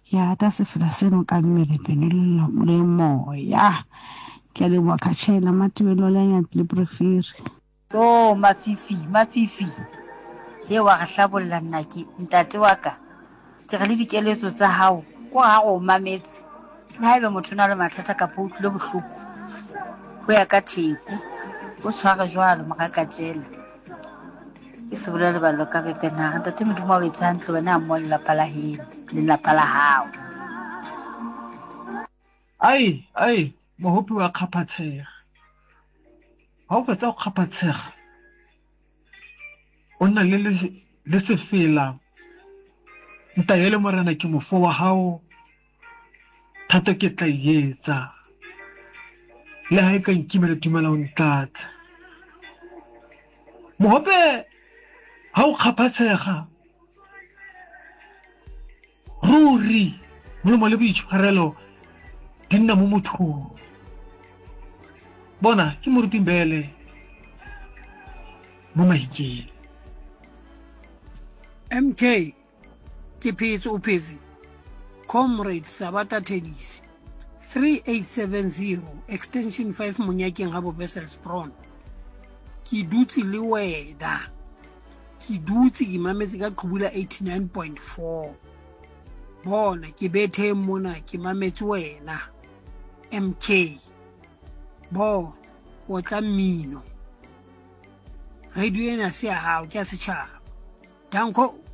ya ta sefela seno ka mmele pene le moya ke le wakachela matuelo la nya le prefere mafifi ye wa ga hlabolla nna ke ntate wa ka ke re le dikeletso tsa hao ko ga go mametse le haebe motho na le mathata ka po utlwe bohloko go ya ka theko o tshware jwalo makakatjela e se bolele ballo ka bepenara ntate modimo wa wetsa hantle wena a mo lelapa la heno le lelapa la hao ai mohopi wa kgaphatshega ha o fetsa go kgaphatshega o nna le sefela ntayele morena ke mofo wa hao thata ke tla etsa le ha e ka nkimela tumela o ntlatsa mohope ha o kgaphatshega ruri molemo le boitshwarelo di nna mo mothong bona ke morupimbele mo mahikeng MK ke Phetso o phezi Comrade Sabata Tedisi 3870 extension 5 Monyakeng ha bo Wesselsbron ke dutse le wena ke dutse ke mametse ka qhubula 89.4 bona ke bethe mona ke mametse wena MK bo o tla mmino radio ena se a hao ke a setjhaba danko